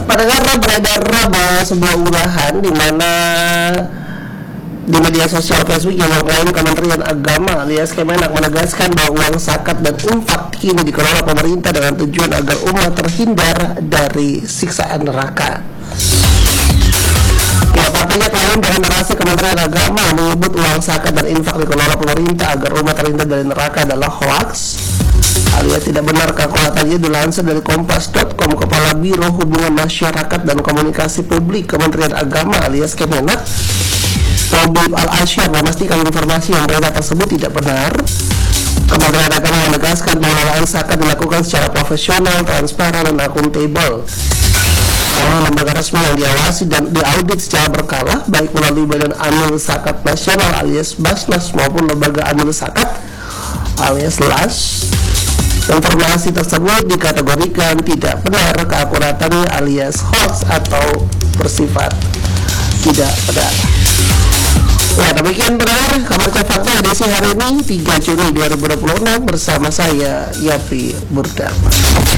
Pendengar, beredar sebuah unggahan di mana di media sosial Facebook yang mengklaim Kementerian Agama alias Kemenak menegaskan bahwa uang zakat dan infak kini dikelola pemerintah dengan tujuan agar umat terhindar dari siksaan neraka. Ya, partainya klaim dengan narasi Kementerian Agama menyebut uang zakat dan infak dikelola pemerintah agar umat terhindar dari neraka adalah hoax alias tidak benar. Kalkulatannya dilansir dari kompas.com. Kepala Biro Hubungan Masyarakat dan Komunikasi Publik Kementerian Agama alias Kemenak, Tobib Al-Asyar, memastikan informasi yang beredar tersebut tidak benar. Kementerian Agama menegaskan bahwa uang zakat dilakukan secara profesional, transparan, dan akuntabel oleh lembaga resmi yang diawasi dan diaudit secara berkala, baik melalui Badan Amil Zakat Nasional alias Basnas maupun Lembaga Amil Zakat alias LAS. Informasi tersebut dikategorikan tidak benar, keakuratannya alias hoax atau bersifat tidak benar. Ya, demikian benar kabar fakta edisi hari ini 3 Juni 2026 bersama saya Yapi Burdam.